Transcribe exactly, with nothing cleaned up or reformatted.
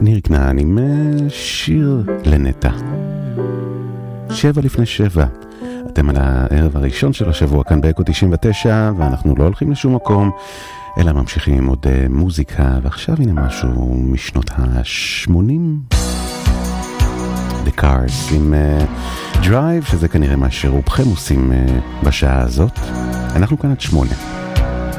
ניר כנען עם שיר לנטה. שבע לפני שבע. אתם על הערב הראשון של השבוע כאן באקו תשעים ותשע, ואנחנו לא הולכים לשום מקום, אלא ממשיכים עם עוד מוזיקה, ועכשיו הנה משהו משנות ה-שמונים. The Cars עם uh, Drive, שזה כנראה מה שרובכם עושים uh, בשעה הזאת. אנחנו כאן עד שמונה.